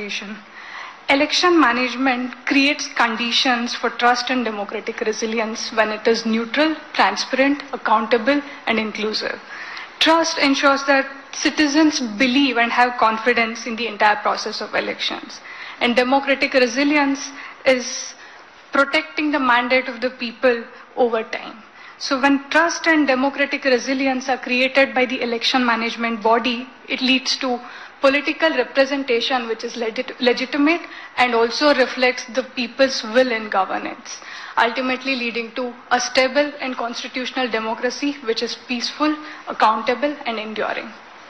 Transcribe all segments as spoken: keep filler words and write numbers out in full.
presentation. Election management creates conditions for trust and democratic resilience when it is neutral, transparent, accountable, and inclusive. Trust ensures that citizens believe and have confidence in the entire process of elections. And democratic resilience is protecting the mandate of the people over time. So when trust and democratic resilience are created by the election management body, it leads to political representation which is legit- legitimate and also reflects the people's will in governance, ultimately leading to a stable and constitutional democracy which is peaceful, accountable, and enduring.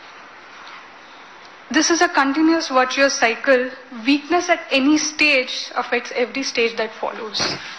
This is a continuous virtuous cycle. Weakness at any stage affects every stage that follows.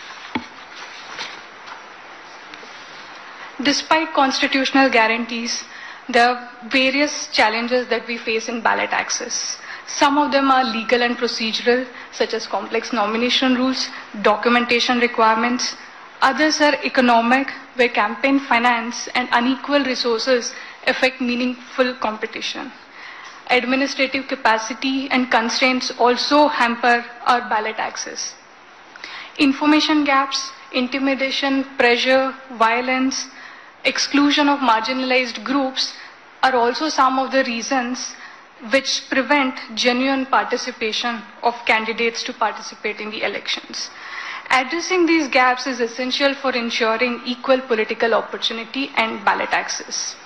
Despite constitutional guarantees, there are various challenges that we face in ballot access. Some of them are legal and procedural, such as complex nomination rules, documentation requirements. Others are economic, where campaign finance and unequal resources affect meaningful competition. Administrative capacity and constraints also hamper our ballot access. Information gaps, intimidation, pressure, violence, exclusion of marginalized groups are also some of the reasons which prevent genuine participation of candidates to participate in the elections. Addressing these gaps is essential for ensuring equal political opportunity and ballot access.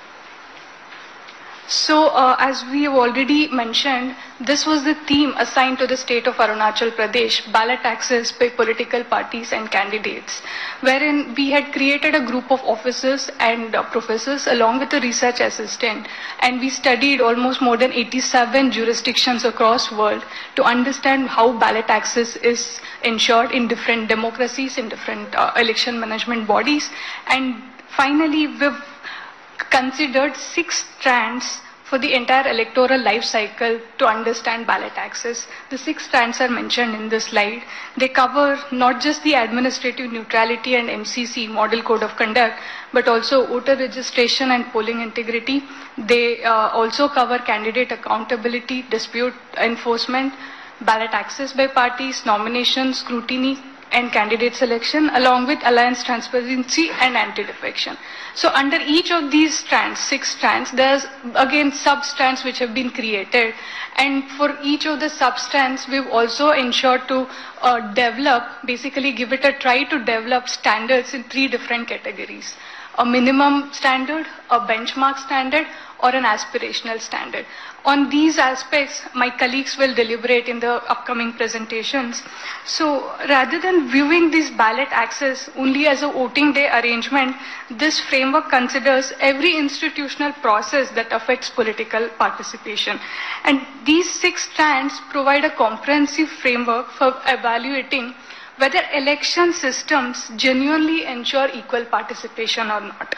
So, uh, as we have already mentioned, this was the theme assigned to the state of Arunachal Pradesh, ballot access by political parties and candidates, wherein we had created a group of officers and uh, professors along with a research assistant, and we studied almost more than eighty-seven jurisdictions across the world to understand how ballot access is ensured in different democracies, in different uh, election management bodies, and finally we've considered six strands for the entire electoral life cycle to understand ballot access. The six strands are mentioned in this slide. They cover not just the administrative neutrality and M C C, Model Code of Conduct, but also voter registration and polling integrity. They uh, also cover candidate accountability, dispute enforcement, ballot access by parties, nomination, scrutiny, and candidate selection, along with alliance transparency and anti-defection. So under each of these strands, six strands, there's again sub-strands which have been created. And for each of the sub-strands, we've also ensured to uh, develop, basically give it a try to develop standards in three different categories. A minimum standard, a benchmark standard, or an aspirational standard. On these aspects, my colleagues will deliberate in the upcoming presentations. So rather than viewing this ballot access only as a voting day arrangement, this framework considers every institutional process that affects political participation. And these six strands provide a comprehensive framework for evaluating whether election systems genuinely ensure equal participation or not.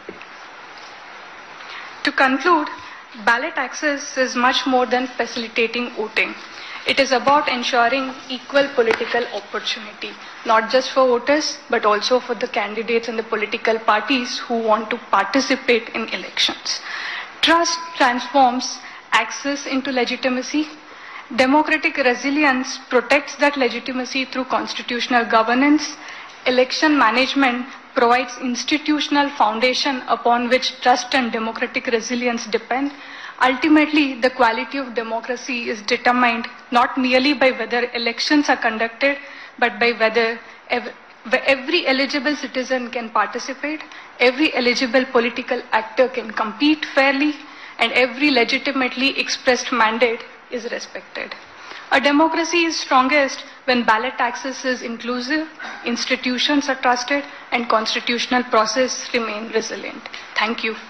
To conclude, ballot access is much more than facilitating voting. It is about ensuring equal political opportunity, not just for voters, but also for the candidates and the political parties who want to participate in elections. Trust transforms access into legitimacy. Democratic resilience protects that legitimacy through constitutional governance. Election management provides institutional foundation upon which trust and democratic resilience depend. Ultimately, the quality of democracy is determined not merely by whether elections are conducted, but by whether ev- every eligible citizen can participate, every eligible political actor can compete fairly, and every legitimately expressed mandate is respected. A democracy is strongest when ballot access is inclusive, institutions are trusted, and constitutional process remain resilient. Thank you.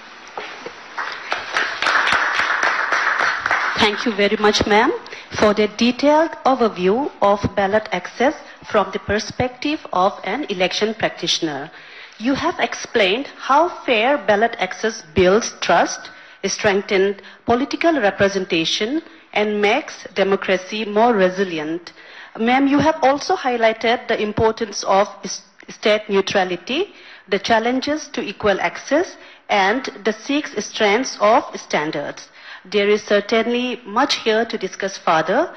Thank you very much, ma'am, for the detailed overview of ballot access from the perspective of an election practitioner. You have explained how fair ballot access builds trust, strengthens political representation, and makes democracy more resilient. Ma'am, you have also highlighted the importance of state neutrality, the challenges to equal access, and the six strands of standards. There is certainly much here to discuss further.